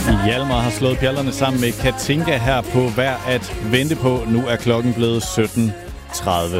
Hjalmar har slået pjallerne sammen med Katinka her på Værd at vente på. Nu er klokken blevet 17:30.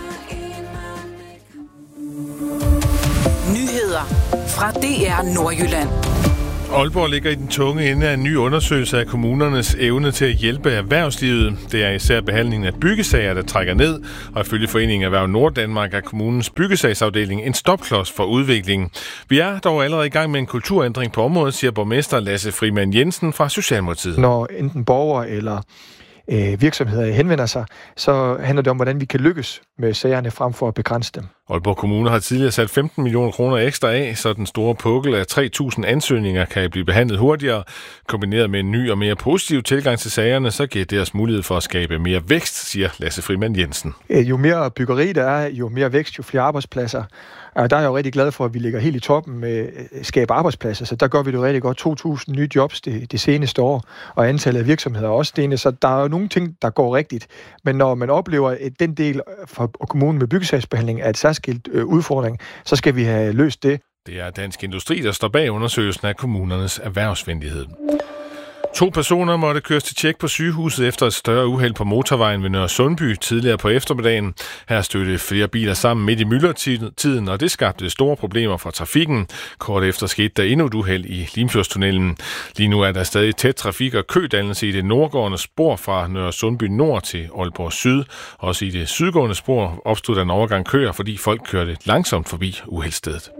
Nyheder fra DR Nordjylland. Aalborg ligger i den tunge ende af en ny undersøgelse af kommunernes evne til at hjælpe erhvervslivet. Det er især behandlingen af byggesager, der trækker ned, og ifølge Foreningen Erhverv Norddanmark er kommunens byggesagsafdeling en stopklods for udviklingen. Vi er dog allerede i gang med en kulturændring på området, siger borgmester Lasse Frimann Jensen fra Socialdemokratiet. Når enten borgere eller virksomheder henvender sig, så handler det om, hvordan vi kan lykkes med sagerne frem for at begrænse dem. Aalborg Kommune har tidligere sat 15 millioner kroner ekstra af, så den store pukkel af 3.000 ansøgninger kan blive behandlet hurtigere. Kombineret med en ny og mere positiv tilgang til sagerne, så giver det os mulighed for at skabe mere vækst, siger Lasse Frimann Jensen. Jo mere byggeri der er, jo mere vækst, jo flere arbejdspladser. Og der er jeg jo rigtig glad for, at vi ligger helt i toppen med skabe arbejdspladser, så der gør vi det rigtig godt. 2.000 nye jobs det seneste år, og antallet af virksomheder også stigende, så der er jo nogle ting, der går rigtigt. Men når man oplever den del fra kommunen med byggesagsbehandling er et særskilt udfordring, så skal vi have løst det. Det er Dansk Industri, der står bag undersøgelsen af kommunernes erhvervsvenlighed. 2 personer måtte køres til tjek på sygehuset efter et større uheld på motorvejen ved Nørresundby tidligere på eftermiddagen. Her stødte flere biler sammen midt i myldretiden, og det skabte store problemer for trafikken. Kort efter skete der endnu et uheld i Limfjordstunnelen. Lige nu er der stadig tæt trafik og kødannelse i det nordgående spor fra Nørresundby Nord til Aalborg Syd. Også i det sydgående spor opstod der en overgang køer, fordi folk kørte langsomt forbi uheldsstedet.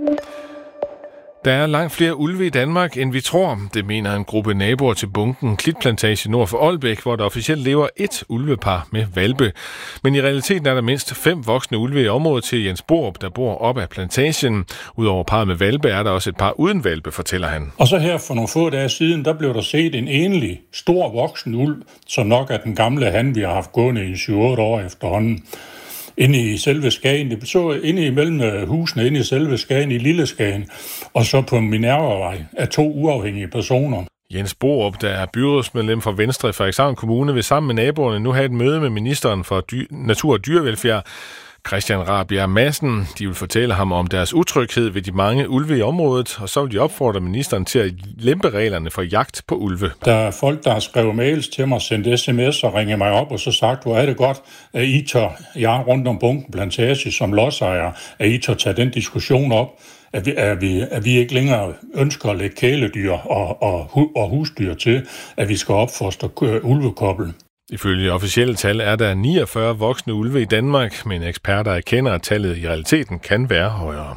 Der er langt flere ulve i Danmark, end vi tror. Det mener en gruppe naboer til bunken Klitplantage nord for Aalbæk, hvor der officielt lever 1 ulvepar med hvalpe. Men i realiteten er der mindst 5 voksne ulve i området til Jens Borup, der bor op ad plantagen. Udover parret med hvalpe er der også et par uden hvalpe, fortæller han. Og så her for nogle få dage siden, der blev der set en enlig, stor voksen ulv, som nok er den gamle han, vi har haft gående i 7-8 år efterhånden. Inde i selve Skagen. Det så inde imellem husene, inde i selve Skagen, i Lille Skagen, og så på Minervavej af 2 uafhængige personer. Jens Borup, der er byrådsmedlem for Venstre i Frederikshavn Kommune, vil sammen med naboerne nu have et møde med ministeren for Natur- og Dyrevelfærd, Christian Rabjerg Madsen. De vil fortælle ham om deres utryghed ved de mange ulve i området, og så vil de opfordre ministeren til at lempe reglerne for jagt på ulve. Der er folk, der har skrevet mails til mig, sendt sms og ringet mig op og så sagt, hvor er det godt, at I tør, jeg rundt om bunken plantage som lodsejer, at I tør tage den diskussion op, at vi ikke længere ønsker at lægge kæledyr og husdyr til, at vi skal opfostre ulvekobbel. Ifølge officielle tal er der 49 voksne ulve i Danmark, men eksperter erkender, at tallet i realiteten kan være højere.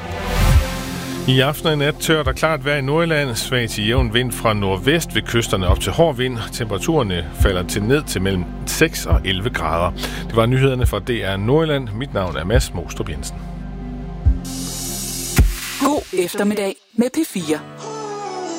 I aften og i nat tørt og klart vejr i Nordjylland, svag til jævn vind fra nordvest ved kysterne op til hård vind. Temperaturerne falder ned til mellem 6 og 11 grader. Det var nyhederne fra DR Nordjylland. Mit navn er Mads Mostrup Jensen. God eftermiddag med P4.